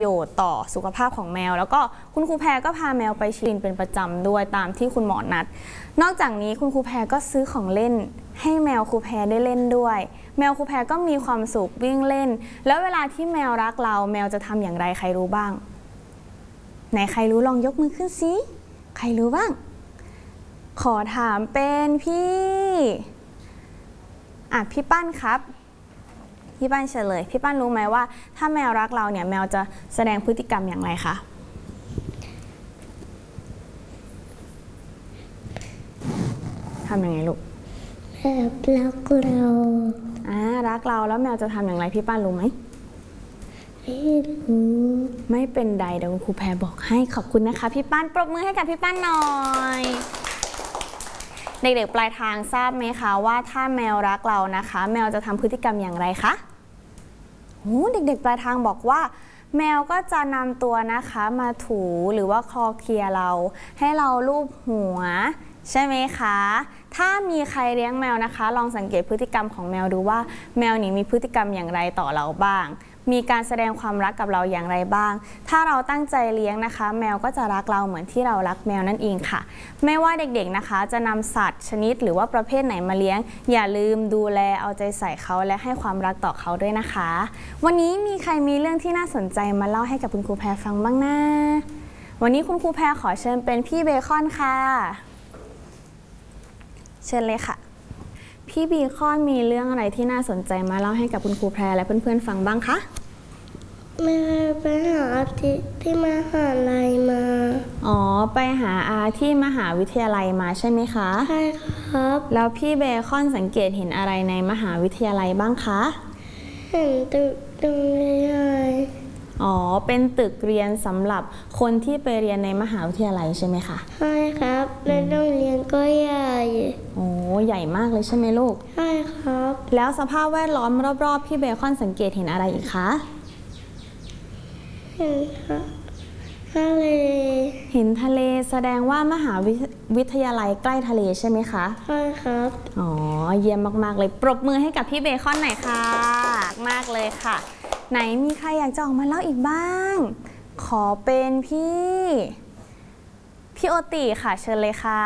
ประโยชน์ต่อสุขภาพของแมวแล้วก็คุณครูแพรก็พาแมวไปฉีดเป็นประจำด้วยตามที่คุณหมอนัดนอกจากนี้คุณครูแพรก็ซื้อของเล่นให้แมวครูแพรได้เล่นด้วยแมวครูแพรก็มีความสุขวิ่งเล่นแล้วเวลาที่แมวรักเราแมวจะทำอย่างไรใครรู้บ้างไหนใครรู้ลองยกมือขึ้นสิใครรู้บ้างขอถามเป็นพี่ปั้นครับพี่ปั้นเฉลยพี่ปั้นรู้ไหมว่าถ้าแมวรักเราเนี่ยแมวจะแสดงพฤติกรรมอย่างไรคะทำยังไงลูกแบบรักเรารักเราแล้วแมวจะทำอย่างไรพี่ปั้นรู้ไหมไม่รู้ไม่เป็นไรเดี๋ยวคุณครูแพรบอกให้ขอบคุณนะคะพี่ปั้นปรบมือให้กับพี่ปั้นหน่อยเด็กๆปลายทางทราบไหมคะว่าถ้าแมวรักเรานะคะแมวจะทำพฤติกรรมอย่างไรคะเด็กๆปลายทางบอกว่าแมวก็จะนำตัวนะคะมาถูหรือว่าคลอเคลียเราให้เราลูบหัวใช่ไหมคะถ้ามีใครเลี้ยงแมวนะคะลองสังเกตพฤติกรรมของแมวดูว่าแมวนี่มีพฤติกรรมอย่างไรต่อเราบ้างมีการแสดงความรักกับเราอย่างไรบ้างถ้าเราตั้งใจเลี้ยงนะคะแมวก็จะรักเราเหมือนที่เรารักแมวนั่นเองค่ะไม่ว่าเด็กๆนะคะจะนำสัตว์ชนิดหรือว่าประเภทไหนมาเลี้ยงอย่าลืมดูแลเอาใจใส่เขาและให้ความรักต่อเขาด้วยนะคะวันนี้มีใครมีเรื่องที่น่าสนใจมาเล่าให้กับคุณครูแพรฟังบ้างนะวันนี้คุณครูแพรขอเชิญเป็นพี่เบคอนค่ะเชิญเลยค่ะพี่เบคอนมีเรื่องอะไรที่น่าสนใจมาเล่าให้กับคุณครูแพรและเพื่อนๆฟังบ้างคะแม่ไปหาที่มหาลัยมาไปหาที่มหาวิทยาลัยมาใช่ไหมคะใช่ครับแล้วพี่เบคอนสังเกตเห็นอะไรในมหาวิทยาลัยบ้างคะเห็นตึกใหญ่เป็นตึกเรียนสำหรับคนที่ไปเรียนในมหาวิทยาลัยใช่ไหมคะใช่ครับในโรงเรียนก็ใหญ่ใหญ่มากเลยใช่ไหมลูกใช่ครับแล้วสภาพแวดล้อมรอบๆพี่เบคอนสังเกตเห็นอะไรอีกคะเห็นทะเลแสดงว่ามหาวิทยาลัยใกล้ทะเลใช่ไหมคะใช่ครับเยี่ยมมากๆเลยปรบมือให้กับพี่เบคอนหน่อยค่ะมากเลยค่ะไหนมีใครอยากจะออกมาเล่าอีกบ้างขอเป็นพี่โอติค่ะเชิญเลยค่ะ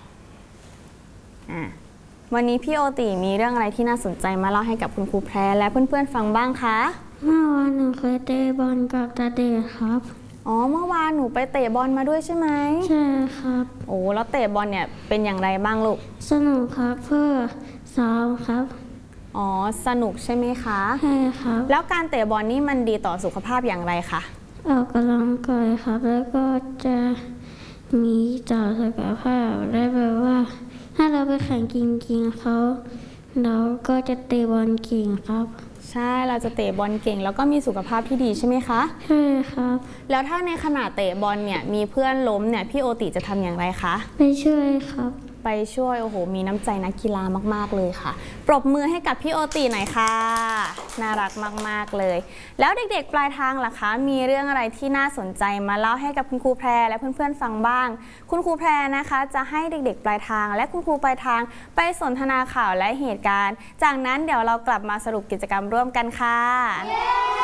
วันนี้พี่โอติมีเรื่องอะไรที่น่าสนใจมาเล่าให้กับคุณครูแพรและเพื่อนๆฟังบ้างคะเมื่อวานหนูเคยเตะบอลกับตาเดชครับเมื่อวานหนูไปเตะบอลมาด้วยใช่ไหมใช่ครับแล้วเตะบอลเนี่ยเป็นอย่างไรบ้างลูกสนุกครับเพื่อซ้อมครับสนุกใช่ไหมคะใช่ครับแล้วการเตะบอลนี่มันดีต่อสุขภาพอย่างไรคะออกกำลังกายครับแล้วก็จะมีต่อสุขภาพได้แบบว่าถ้าเราไปแข่งจริงๆเราก็จะเตะบอลเก่งครับใช่เราจะเตะบอลเก่งแล้วก็มีสุขภาพที่ดีใช่ไหมคะใช่ครับแล้วถ้าในขณะเตะบอลเนี่ยมีเพื่อนล้มเนี่ยพี่โอติจะทำอย่างไรคะไปช่วยครับไปช่วยมีน้ำใจนักกีฬามากๆเลยค่ะปรบมือให้กับพี่โอติหน่อยค่ะน่ารักมากๆเลยแล้วเด็กๆปลายทางล่ะคะมีเรื่องอะไรที่น่าสนใจมาเล่าให้กับคุณครูแพรและเพื่อนๆฟังบ้างคุณครูแพรนะคะจะให้เด็กๆปลายทางและคุณครูปลายทางไปสนทนาข่าวและเหตุการณ์จากนั้นเดี๋ยวเรากลับมาสรุปกิจกรรมร่วมกันค่ะ